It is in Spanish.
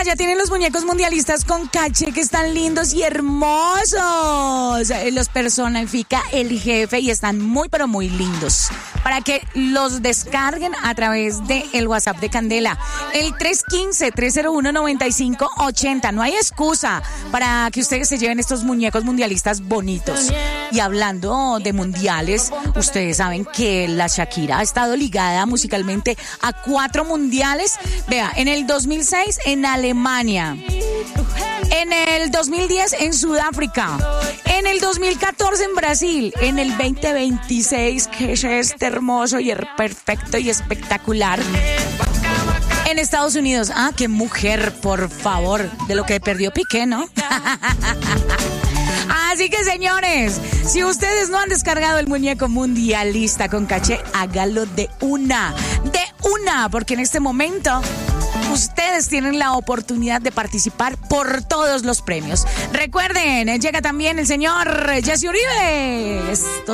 ya tienen los muñecos mundialistas con caché que están lindos y hermosos. Los personifica el jefe y están muy pero muy lindos. Para que los descarguen a través del WhatsApp de Candela. El 315-301-9580. No hay excusa para que ustedes se lleven estos muñecos mundialistas bonitos. Y hablando de mundiales, ustedes saben que la Shakira ha estado ligada musicalmente a 4 mundiales. Vea, en el 2006 en Alemania, en el 2010 en Sudáfrica, en el 2014 en Brasil, en el 2026 que es este hermoso y perfecto y espectacular en Estados Unidos. Ah, qué mujer, por favor, de lo que perdió Piqué, ¿no? Así que, señores, si ustedes no han descargado el muñeco mundialista con caché, hágalo de una, porque en este momento ustedes tienen la oportunidad de participar por todos los premios. Recuerden, llega también el señor Jesse Uribe. Esto